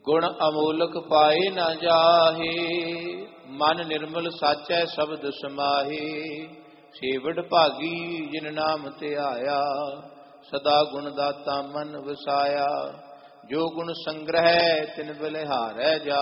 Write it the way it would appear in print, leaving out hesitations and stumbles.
ਗੁਣ ਅਮੋਲਕ ਪਾਏ ਨਾ ਜਾਹੇ। ਮਨ ਨਿਰਮਲ ਸਾਚੈ ਸ਼ਬਦ ਸਮਾਹੇ। ਸੇਵੜ ਭਾਗੀ ਜਿਨ ਨਾਮ ਧਿਆਇਆ। ਸਦਾ ਗੁਣ ਦਾਤਾ ਮਨ ਵਸਾਇਆ। ਜੋ ਗੁਣ ਸੰਗ੍ਰਹਿ ਤਿਨ ਬਲਿਹਾਰੈ ਜਾ।